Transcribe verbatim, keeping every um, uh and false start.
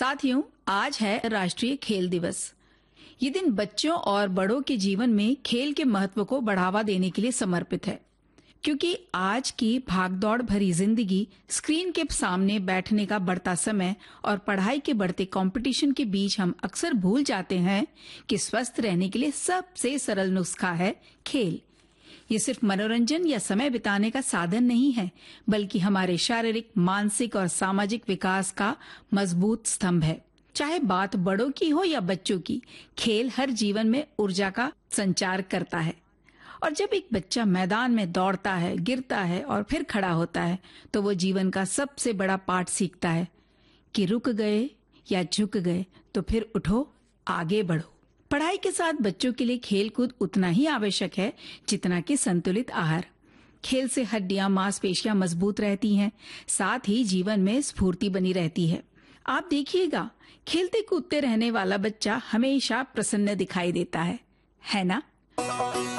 साथियों, आज है राष्ट्रीय खेल दिवस। ये दिन बच्चों और बड़ों के जीवन में खेल के महत्व को बढ़ावा देने के लिए समर्पित है, क्योंकि आज की भागदौड़ भरी जिंदगी, स्क्रीन के सामने बैठने का बढ़ता समय और पढ़ाई के बढ़ते कंपटीशन के बीच हम अक्सर भूल जाते हैं कि स्वस्थ रहने के लिए सबसे सरल नुस्खा है खेल। ये सिर्फ मनोरंजन या समय बिताने का साधन नहीं है, बल्कि हमारे शारीरिक, मानसिक और सामाजिक विकास का मजबूत स्तंभ है। चाहे बात बड़ों की हो या बच्चों की, खेल हर जीवन में ऊर्जा का संचार करता है। और जब एक बच्चा मैदान में दौड़ता है, गिरता है और फिर खड़ा होता है, तो वो जीवन का सबसे बड़ा पाठ सीखता है कि रुक गए या झुक गए तो फिर उठो, आगे बढ़ो। पढ़ाई के साथ बच्चों के लिए खेल कूद उतना ही आवश्यक है जितना कि संतुलित आहार। खेल से हड्डियां, मांसपेशियां मजबूत रहती हैं, साथ ही जीवन में स्फूर्ति बनी रहती है। आप देखिएगा, खेलते कूदते रहने वाला बच्चा हमेशा प्रसन्न दिखाई देता है, है ना?